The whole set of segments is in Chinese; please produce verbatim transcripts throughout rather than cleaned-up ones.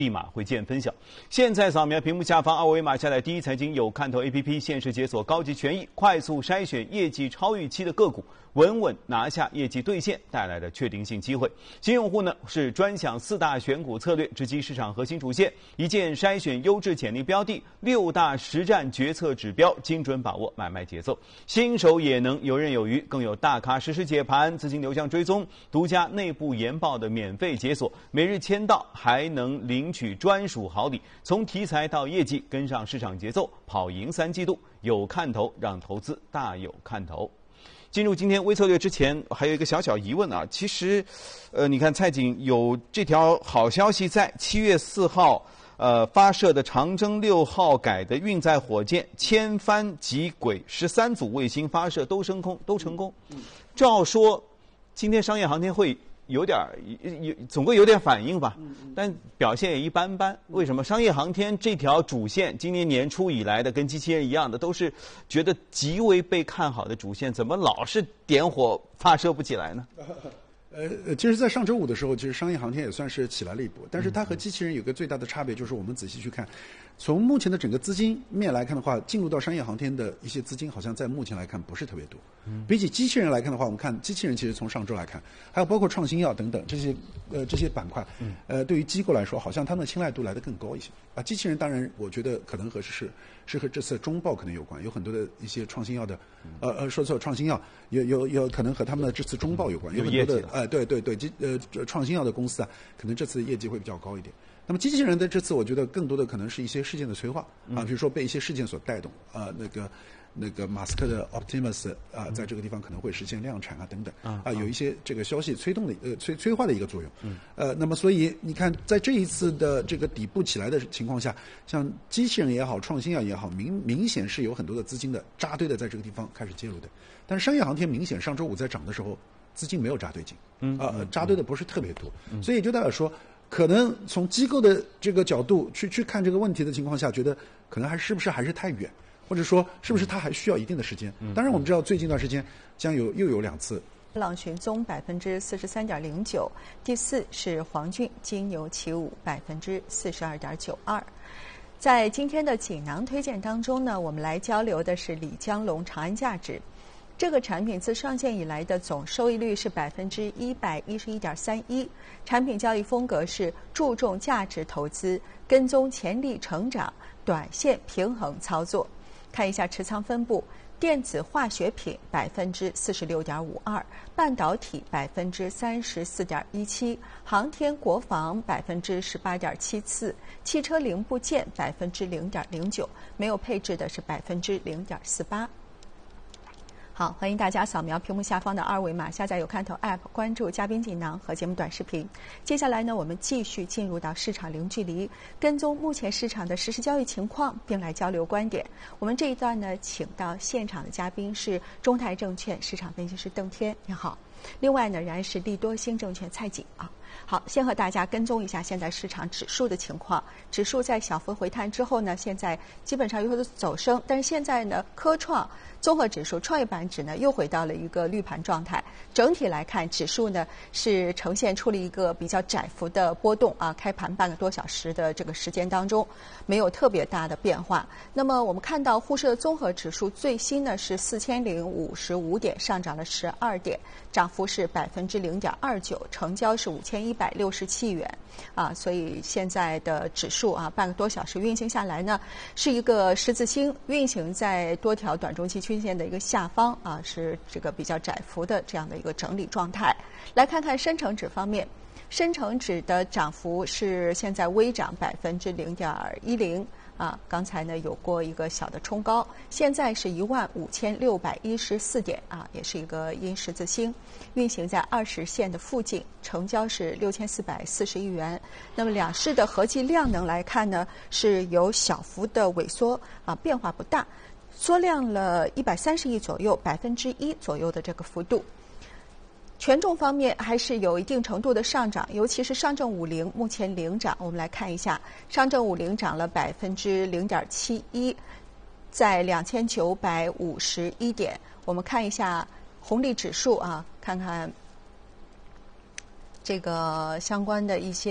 立马会见分晓。现在扫描屏幕下方二维码，下载第一财经有看头 A P P， 限时解锁高级权益，快速筛选业绩超预期的个股，稳稳拿下业绩兑现带来的确定性机会。新用户呢是专享四大选股策略，直击市场核心主线，一键筛选优质潜力标的，六大实战决策指标，精准把握买卖节奏。新手也能游刃有余，更有大咖实时解盘、资金流向追踪、独家内部研报的免费解锁，每日签到还能领取专属好礼。从题材到业绩，跟上市场节奏，跑赢三季度，有看头，让投资大有看头。进入今天微策略之前，还有一个小小疑问啊。其实，呃，你看蔡景有这条好消息在，七月四号，呃，发射的长征六号改的运载火箭千帆极轨十三组卫星发射都升空，都成功。照说，今天商业航天会有点有总归有点反应吧，但表现也一般般。为什么？商业航天这条主线，今年年初以来的，跟机器人一样的，都是觉得极为被看好的主线，怎么老是点火发射不起来呢？ 呃，其实，在上周五的时候，其实商业航天也算是起来了一波，但是它和机器人有个最大的差别，就是我们仔细去看，从目前的整个资金面来看的话，进入到商业航天的一些资金，好像在目前来看不是特别多。比起机器人来看的话，我们看机器人其实从上周来看，还有包括创新药等等这些呃这些板块，呃，对于机构来说，好像他们的青睐度来得更高一些啊。机器人当然，我觉得可能和是是和这次中报可能有关，有很多的一些创新药的，呃呃，说错创新药有有有可能和他们的这次中报有关，有很多的呃对对对机呃创新药的公司啊，可能这次业绩会比较高一点。那么机器人的这次，我觉得更多的可能是一些事件的催化啊，比如说被一些事件所带动啊，那个那个马斯克的 Optimus 啊，在这个地方可能会实现量产啊等等啊，有一些这个消息催动的呃催催化的一个作用。呃，那么所以你看，在这一次的这个底部起来的情况下，像机器人也好，创新药也好，明明显是有很多的资金的扎堆的在这个地方开始介入的。但是商业航天明显上周五在涨的时候，资金没有扎堆进，嗯啊、呃、扎堆的不是特别多，所以也就代表说，可能从机构的这个角度去去看这个问题的情况下，觉得可能还是不是还是太远，或者说是不是它还需要一定的时间。当然我们知道最近一段时间将有又有两次。 浪寻踪百分之四十三点零九，第四是黄骏金牛起舞百分之四十二点九二。在今天的锦囊推荐当中呢，我们来交流的是李江龙长安价值。这个产品自上线以来的总收益率是百分之一百一十一点三一，产品交易风格是注重价值投资，跟踪潜力成长，短线平衡操作。看一下持仓分布，电子化学品百分之四十六点五二，半导体百分之三十四点一七，航天国防百分之十八点七四，汽车零部件百分之零点零九，没有配置的是百分之零点四八。好，欢迎大家扫描屏幕下方的二维码，下载有看头 App， 关注嘉宾锦囊和节目短视频。接下来呢，我们继续进入到市场零距离，跟踪目前市场的实时交易情况，并来交流观点。我们这一段呢，请到现场的嘉宾是中泰证券市场分析师邓天，你好。另外呢，仍然是利多新证券蔡景啊。好，先和大家跟踪一下现在市场指数的情况。指数在小幅回探之后呢，现在基本上有所走升，但是现在呢，科创综合指数、创业板指呢又回到了一个绿盘状态。整体来看，指数呢是呈现出了一个比较窄幅的波动啊，开盘半个多小时的这个时间当中，没有特别大的变化。那么我们看到沪市的综合指数最新呢是四千零五十五点，上涨了十二点，涨幅是百分之零点二九，成交是五千一百六十七元啊，所以现在的指数啊，半个多小时运行下来呢，是一个十字星运行在多条短中期均线的一个下方啊，是这个比较窄幅的这样的一个整理状态。来看看深成指方面，深成指的涨幅是现在微涨百分之零点一零。啊，刚才呢有过一个小的冲高，现在是一万五千六百一十四点啊，也是一个阴十字星，运行在二十线的附近，成交是六千四百四十亿元。那么两市的合计量能来看呢，是有小幅的萎缩啊，变化不大，缩量了一百三十亿左右，百分之一左右的这个幅度。权重方面还是有一定程度的上涨，尤其是上证五零目前领涨。我们来看一下，上证五零涨了百分之零点七一，在两千九百五十一点。我们看一下红利指数啊，看看这个相关的一些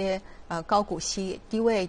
呃高股息低位